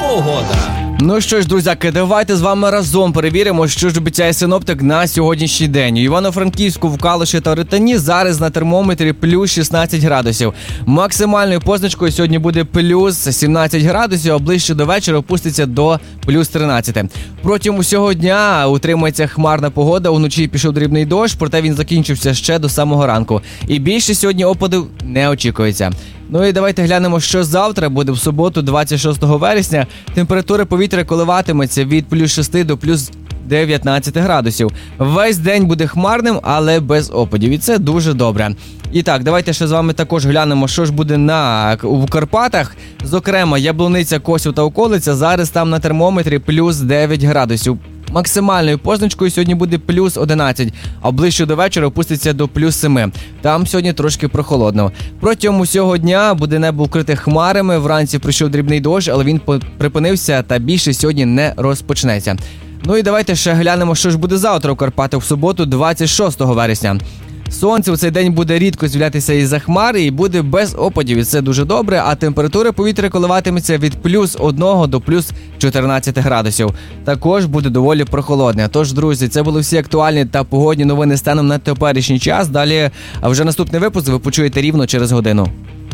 Погода. Ну що ж, друзяки, давайте з вами разом перевіримо, що ж обіцяє синоптик на сьогоднішній день. У Івано-Франківську, в Калуші та Ротані зараз на термометрі плюс 16 градусів. Максимальною позначкою сьогодні буде плюс 17 градусів, а ближче до вечора опуститься до плюс 13. Протягом усього дня утримується хмарна погода, уночі пішов дрібний дощ, проте він закінчився ще до самого ранку. І більше сьогодні опадів не очікується. Ну і давайте глянемо, що завтра буде в суботу, 26 вересня. Температура повітря коливатиметься від плюс 6 до плюс 19 градусів. Весь день буде хмарним, але без опадів. І це дуже добре. І так, давайте ще з вами також глянемо, що ж буде у Карпатах. Зокрема, Яблуниця, Косів та околиця. Зараз там на термометрі плюс 9 градусів. Максимальною позначкою сьогодні буде плюс 11, а ближче до вечора опуститься до плюс 7. Там сьогодні трошки прохолодно. Протягом усього дня буде небо вкрите хмарами, вранці прийшов дрібний дощ, але він припинився та більше сьогодні не розпочнеться. Ну і давайте ще глянемо, що ж буде завтра у Карпатах в суботу, 26 вересня. Сонце у цей день буде рідко з'являтися із-за хмари і буде без опадів, і це дуже добре, а температура повітря коливатиметься від плюс 1 до плюс 14 градусів. Також буде доволі прохолодне. Тож, друзі, це були всі актуальні та погодні новини станом на теперішній час. Далі, вже наступний випуск ви почуєте рівно через годину.